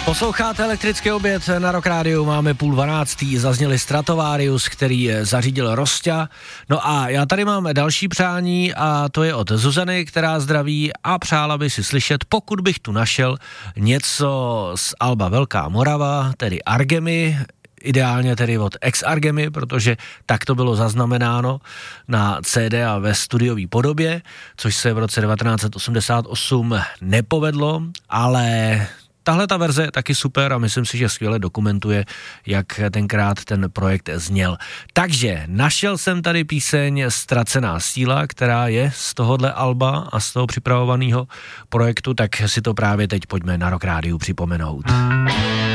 Posloucháte Elektrický oběd na Rock Rádiu, máme 11:30, zazněli Stratovarius, který zařídil Rosťa. No a já tady mám další přání a to je od Zuzany, která zdraví a přála by si slyšet, pokud bych tu našel něco z alba Velká Morava, tedy Argemy, ideálně tedy od Ex-Argemy, protože tak to bylo zaznamenáno na CD a ve studiové podobě, což se v roce 1988 nepovedlo, ale tahle ta verze je taky super a myslím si, že skvěle dokumentuje, jak tenkrát ten projekt zněl. Takže našel jsem tady píseň Ztracená síla, která je z tohohle alba a z toho připravovaného projektu, tak si to právě teď pojďme na Rock Rádiu připomenout.